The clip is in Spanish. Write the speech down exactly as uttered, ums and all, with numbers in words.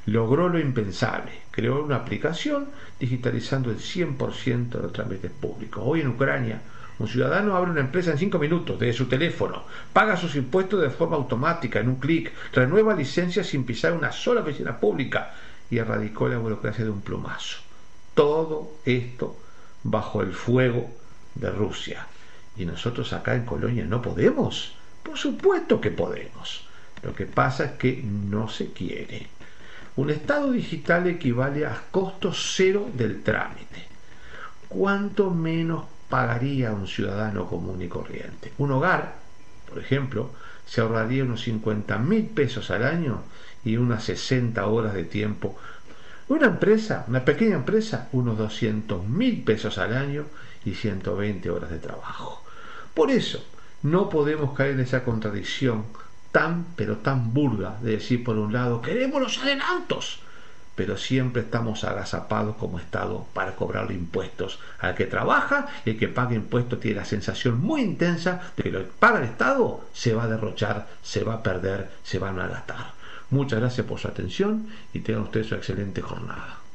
logró lo impensable, creó una aplicación digitalizando el cien por ciento de los trámites públicos. Hoy en Ucrania, un ciudadano abre una empresa en cinco minutos desde su teléfono, paga sus impuestos de forma automática en un clic, renueva licencias sin pisar una sola oficina pública y erradicó la burocracia de un plumazo. Todo esto bajo el fuego de Rusia. ¿Y nosotros acá en Colonia no podemos? Por supuesto que podemos. Lo que pasa es que no se quiere. Un Estado digital equivale a costo cero del trámite. ¿Cuánto menos pagaría un ciudadano común y corriente? Un hogar, por ejemplo, se ahorraría unos cincuenta mil pesos al año y unas sesenta horas de tiempo. Una empresa, una pequeña empresa, unos doscientos mil pesos al año y ciento veinte horas de trabajo. Por eso, no podemos caer en esa contradicción tan, pero tan burda de decir por un lado, queremos los adelantos, pero siempre estamos agazapados como Estado para cobrarle impuestos al que trabaja, y el que paga impuestos tiene la sensación muy intensa de que lo que paga el Estado se va a derrochar, se va a perder, se va a malgastar. Muchas gracias por su atención y tengan ustedes una excelente jornada.